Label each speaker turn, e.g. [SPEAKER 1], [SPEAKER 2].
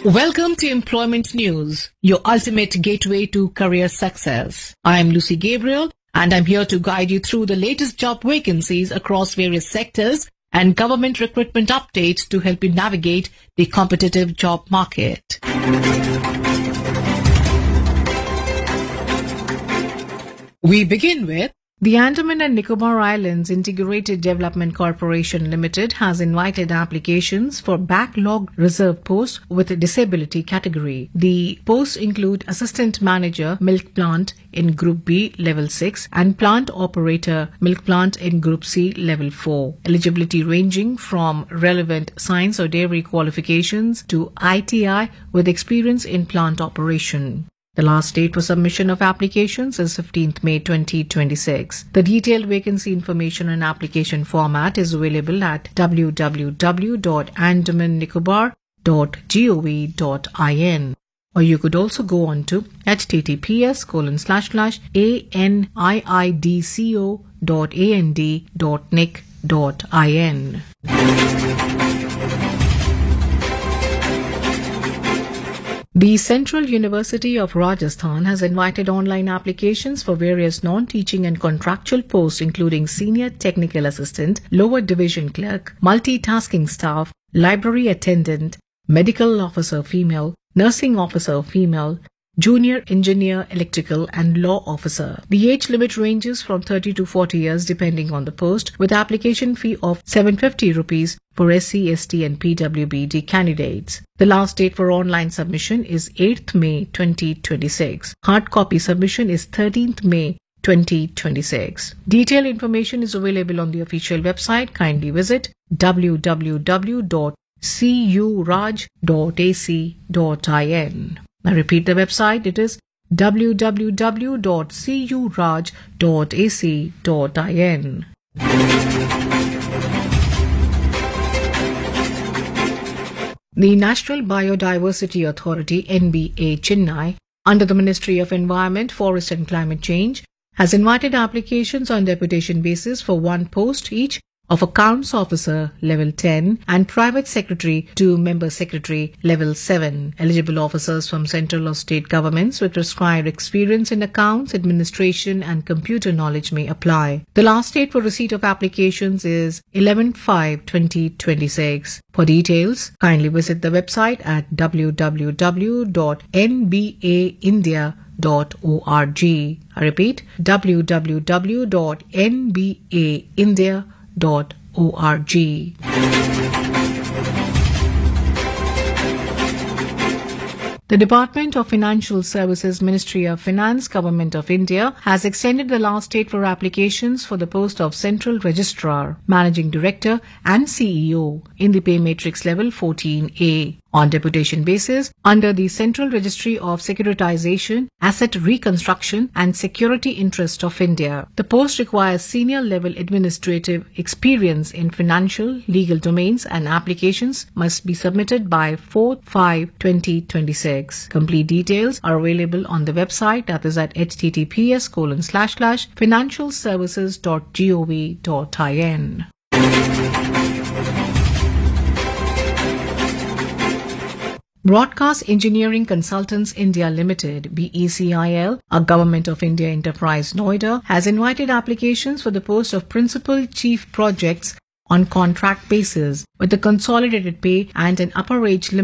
[SPEAKER 1] Welcome to Employment News, your ultimate gateway to career success. I'm Lucy Gabriel, and I'm here to guide you through the latest job vacancies across various sectors and government recruitment updates to help you navigate the competitive job market. We begin with the Andaman and Nicobar Islands Integrated Development Corporation Limited has invited applications for backlog reserve posts with a disability category. The posts include Assistant Manager Milk Plant in Group B Level 6 and Plant Operator Milk Plant in Group C Level 4. Eligibility ranging from relevant science or dairy qualifications to ITI with experience in plant operation. The last date for submission of applications is 15th May 2026. The detailed vacancy information and application format is available at www.andamannicobar.gov.in. Or you could also go on to https://aniidco.and.nic.in. The Central University of Rajasthan has invited online applications for various non-teaching and contractual posts including Senior Technical Assistant, Lower Division Clerk, Multitasking Staff, Library Attendant, Medical Officer Female, Nursing Officer Female, Junior Engineer Electrical and Law Officer. The age limit ranges from 30 to 40 years depending on the post, with application fee of 750 rupees for SC, ST and PWBD candidates. The last date for online submission is 8th May 2026. Hard copy submission is 13th May 2026. Detailed information is available on the official website. Kindly visit www.curaj.ac.in. I repeat the website, it is www.curaj.ac.in. The National Biodiversity Authority NBA Chennai, under the Ministry of Environment, Forest and Climate Change, has invited applications on deputation basis for one post each of Accounts Officer Level 10 and Private Secretary to Member Secretary Level 7. Eligible officers from central or state governments with prescribed experience in accounts, administration and computer knowledge may apply. The last date for receipt of applications is 11/5/2026. For details, kindly visit the website at www.nbaindia.org. I repeat, www.nbaindia.org. The Department of Financial Services, Ministry of Finance, Government of India has extended the last date for applications for the post of Central Registrar, Managing Director and CEO in the pay matrix level 14A. On deputation basis, under the Central Registry of Securitization, Asset Reconstruction and Security Interest of India. The post requires senior level administrative experience in financial, legal domains and applications must be submitted by 4/5/2026. Complete details are available on the website, that is at https://financialservices.gov.in. Broadcast Engineering Consultants India Limited, BECIL, a Government of India enterprise Noida, has invited applications for the post of Principal Chief Projects on contract basis with a consolidated pay and an upper age limit